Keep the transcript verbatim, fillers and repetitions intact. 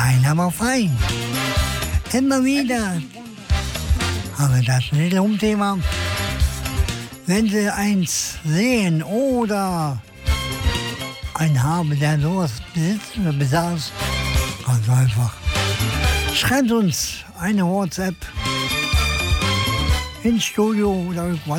klein, aber fein. Immer wieder haben wir das Little-Home-Thema. Wenn Sie eins sehen oder einen haben, der sowas besitzt oder besaß, ganz einfach. Schreibt uns eine WhatsApp ins Studio oder irgendwas.